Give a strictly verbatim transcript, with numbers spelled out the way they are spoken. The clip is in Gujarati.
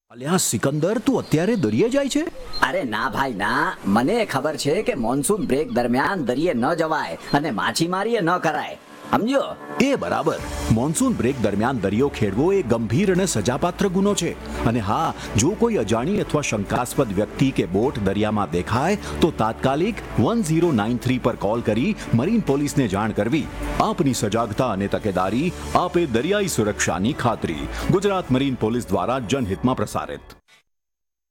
અલ્યા સિકંદર, તું અત્યારે દરિયે જાય છે? અરે ના ભાઈ ના, મને ખબર છે કે મોન્સૂન બ્રેક દરમિયાન દરિયે ન જવાય અને માછીમારી ન કરાય, સમજ્યો? એ બરાબર. મોન્સૂન બ્રેક દરમિયાન દરિયો ખેડવો એ ગંભીર અને સજાપાત્ર ગુનો છે. અને હા, જો કોઈ અજાણી અથવા શંકાસ્પદ વ્યક્તિ કે બોટ દરિયામાં દેખાય તો તાત્કાલિક વન ઝીરો નાઇન થ્રી પર કોલ કરી મરીન પોલીસને જાણ કરવી. આપની સજાગતા અને તકેદારી આપે દરિયાઈ સુરક્ષાની ખાતરી. ગુજરાત મરીન પોલીસ દ્વારા જનહિતમાં પ્રસારિત.